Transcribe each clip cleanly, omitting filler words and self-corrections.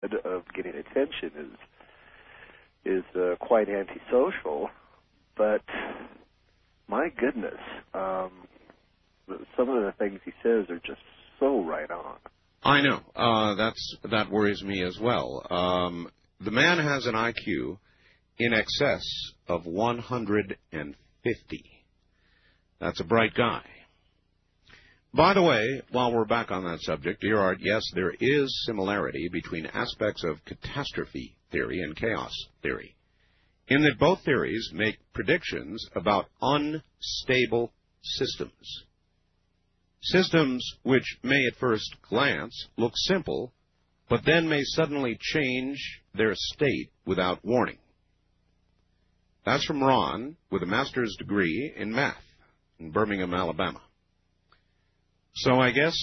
of getting attention is quite antisocial. But my goodness, some of the things he says are just so right on. I know. That worries me as well. The man has an IQ in excess of 150. That's a bright guy. By the way, while we're back on that subject, dear Art, yes, there is similarity between aspects of catastrophe theory and chaos theory, in that both theories make predictions about unstable systems. Systems which may at first glance look simple, but then may suddenly change their state without warning. That's from Ron, with a master's degree in math in Birmingham, Alabama. So I guess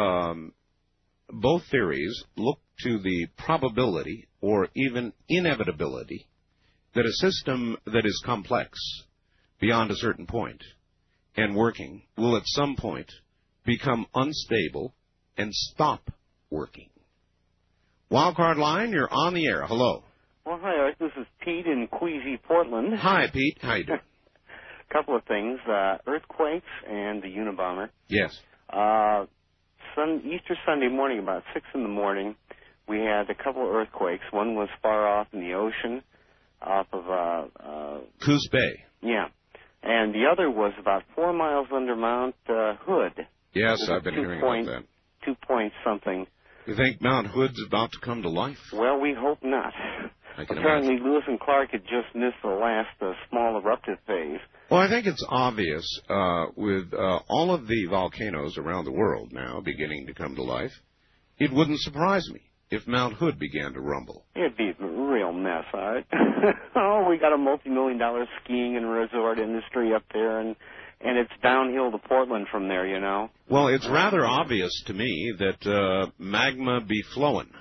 both theories look to the probability or even inevitability that a system that is complex beyond a certain point and working will at some point become unstable and stop working. Wildcard line, you're on the air. Hello. Well, hi, Art. This is Pete in Queasy, Portland. Hi, Pete. How you doing? Couple of things. Earthquakes and the Unabomber. Yes. Easter Sunday morning, about 6 in the morning, we had a couple of earthquakes. One was far off in the ocean, off of... Coos Bay. Yeah. And the other was about 4 miles under Mount Hood. Yes, I've been hearing about that. 2 point something. You think Mount Hood's about to come to life? Well, we hope not. Apparently, Lewis and Clark had just missed the last small eruptive phase. Well, I think it's obvious with all of the volcanoes around the world now beginning to come to life, it wouldn't surprise me if Mount Hood began to rumble. It'd be a real mess, Art. Oh, we got a multi-million-dollar skiing and resort industry up there, and it's downhill to Portland from there, you know. Well, it's rather obvious to me that magma be flowing.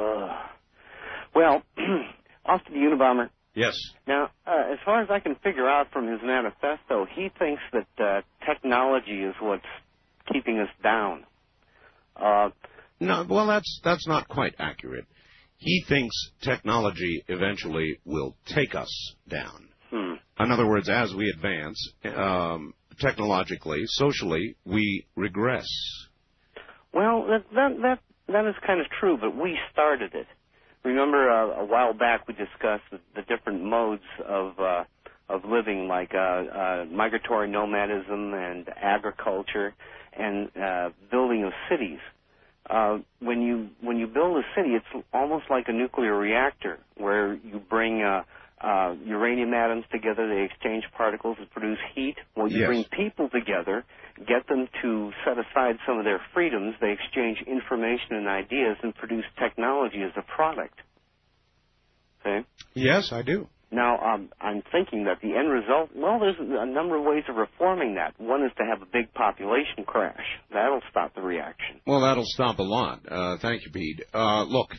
Well, off to the Unabomber. Yes. Now, as far as I can figure out from his manifesto, he thinks that technology is what's keeping us down. No, well, that's not quite accurate. He thinks technology eventually will take us down. In other words, as we advance technologically, socially, we regress. Well, that is kind of true, but we started it. Remember, a while back we discussed the different modes of living, like migratory nomadism and agriculture and building of cities. When you build a city, it's almost like a nuclear reactor where you bring uranium atoms together, they exchange particles and produce heat. Well, you bring people together, get them to set aside some of their freedoms, they exchange information and ideas and produce technology as a product. Okay? Yes, I do. Now, I'm thinking that the end result, well, there's a number of ways of reforming that. One is to have a big population crash. That'll stop the reaction. Well, that'll stop a lot. Thank you, Pete. Look,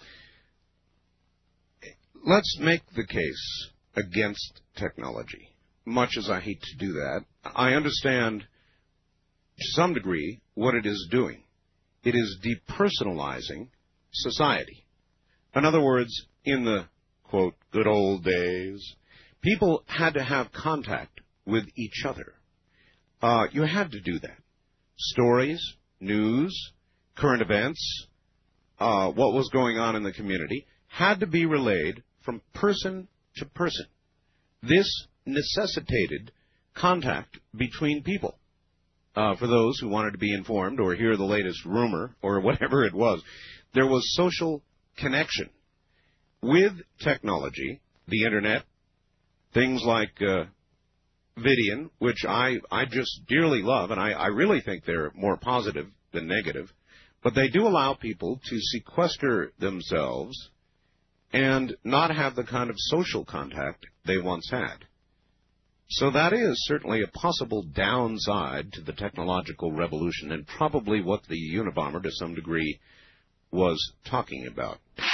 let's make the case against technology, much as I hate to do that. I understand to some degree what it is doing. It is depersonalizing society. In other words, in the, quote, good old days, people had to have contact with each other. You had to do that. Stories, news, current events, what was going on in the community had to be relayed from person to person. This necessitated contact between people. For those who wanted to be informed or hear the latest rumor or whatever it was, there was social connection. With technology, the Internet, things like Vidian, which I just dearly love, and I really think they're more positive than negative, but they do allow people to sequester themselves and not have the kind of social contact they once had. So that is certainly a possible downside to the technological revolution, and probably what the Unabomber, to some degree, was talking about.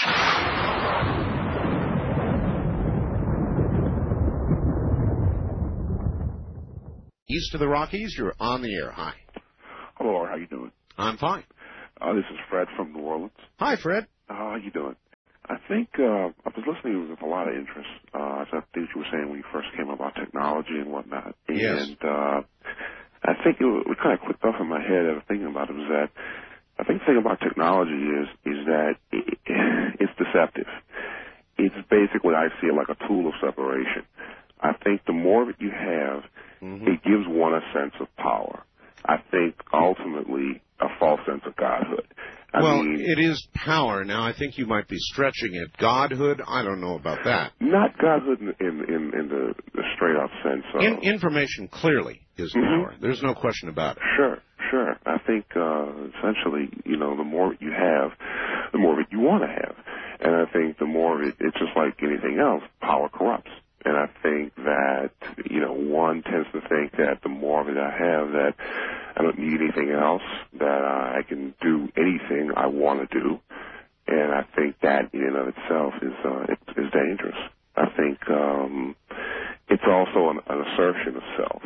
East of the Rockies, you're on the air. Hi. Hello, how you doing? I'm fine. This is Fred from New Orleans. Hi, Fred. How you doing? I think I was listening with a lot of interest. As I think you were saying when you first came about technology and whatnot. Yes. And I think what kind of clicked off in my head as I was thinking about it was that I think the thing about technology is that it's deceptive. It's basically, I see it like a tool of separation. I think the more of it you have, it gives one a sense of power. I think ultimately a false sense of godhood. I mean, it is power. Now, I think you might be stretching it. Godhood, I don't know about that. Not godhood in the straight-up sense of... Information clearly is power. There's no question about it. Sure. I think essentially, the more you have, the more of it you want to have. And I think the more of it, it's just like anything else, power corrupts. And I think that, one tends to think that the more of it I have, that I don't need anything else, that I can do anything I want to do. And I think that in and of itself is dangerous. I think it's also an assertion of self.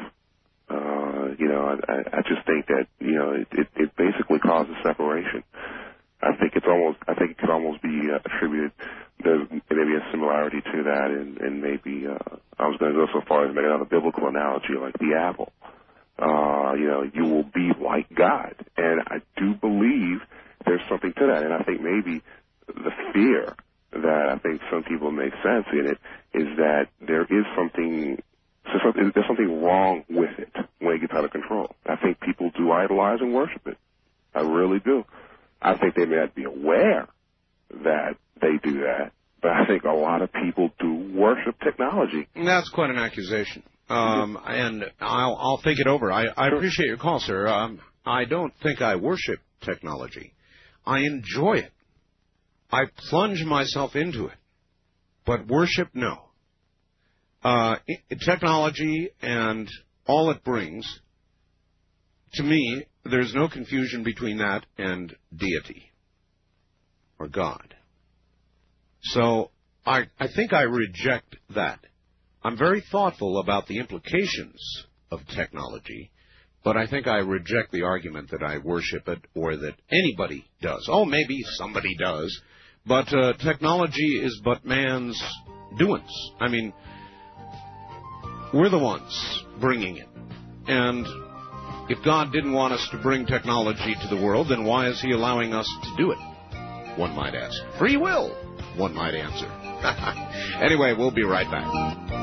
I just think that, it basically causes separation. I think it could almost be attributed. There's maybe a similarity to that, and maybe I was going to go so far as to make another biblical analogy, like the apple. You will be like God, and I do believe there's something to that. And I think maybe the fear that I think some people make sense in it is that there's something wrong with it when it gets out of control. I think people do idolize and worship it. I really do. I think they may not be aware that they do that, but I think a lot of people do worship technology. That's quite an accusation. And I'll think it over. I appreciate your call, sir. I don't think I worship technology. I enjoy it. I plunge myself into it. But worship, no. Technology and all it brings, to me, there's no confusion between that and deity or God. So I think I reject that. I'm very thoughtful about the implications of technology, but I think I reject the argument that I worship it or that anybody does. Oh, maybe somebody does, but technology is but man's doings. I mean, we're the ones bringing it. And if God didn't want us to bring technology to the world, then why is he allowing us to do it? One might ask. Free will, one might answer. Anyway, we'll be right back.